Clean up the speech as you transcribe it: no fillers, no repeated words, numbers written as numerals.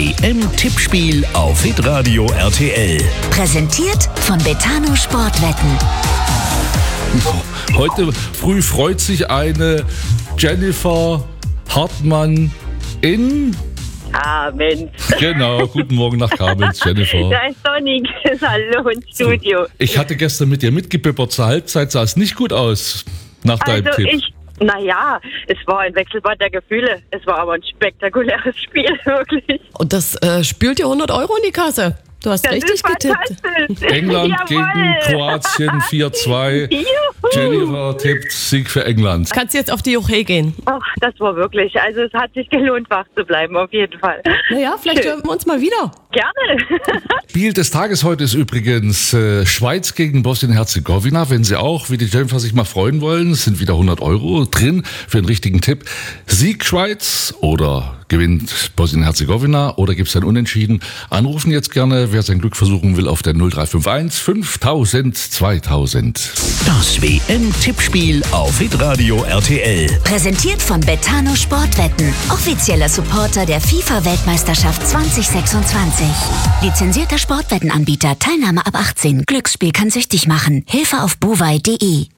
WM-Tippspiel auf Hitradio RTL. Präsentiert von Betano Sportwetten. Heute früh freut sich eine Jennifer Hartmann in... Abend. Genau, guten Morgen nach Kamenz, Jennifer. Da ist sonnig. Hallo im Studio. Ich hatte gestern mit dir mitgebibbert, zur Halbzeit sah es nicht gut aus nach deinem Tipp. Naja, es war ein Wechselbad der Gefühle. Es war aber ein spektakuläres Spiel, wirklich. Und das spült dir 100 € in die Kasse. Du hast Das richtig ist getippt. fantastisch. England Jawohl. gegen Kroatien 4-2. Juhu. Jennifer tippt Sieg für England. Kannst jetzt auf die Joche gehen. Ach, das war wirklich, also es hat sich gelohnt, wach zu bleiben, auf jeden Fall. Naja, vielleicht Schön. hören wir uns mal wieder. Gerne. Spiel des Tages heute ist übrigens Schweiz gegen Bosnien-Herzegowina. Wenn Sie auch, wie die Jennifer, sich mal freuen wollen, sind wieder 100 € drin für einen richtigen Tipp. Sieg Schweiz oder gewinnt Bosnien-Herzegowina oder gibt es ein Unentschieden? Anrufen jetzt gerne, wer sein Glück versuchen will, auf der 0351 5000 2000. Das WM-Tippspiel auf Hitradio RTL. Präsentiert von Betano Sportwetten. Offizieller Supporter der FIFA-Weltmeisterschaft 2026. Lizenzierter Sportwettenanbieter. Teilnahme ab 18. Glücksspiel kann süchtig machen. Hilfe auf buwei.de.